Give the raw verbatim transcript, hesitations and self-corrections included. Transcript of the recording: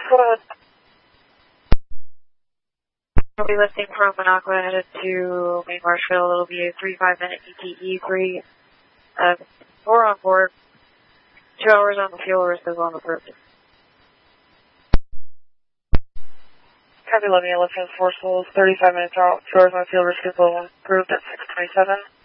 Go ahead. We'll be lifting from Minocqua headed to Main Marshville. It'll be a three five minute E T E, three, uh, four on board, two hours on the fuel, rest is on the purpose. Copy, eleven, lifting force holes, thirty-five minutes out, two hours on fuel, risk is low, approved at six twenty-seven.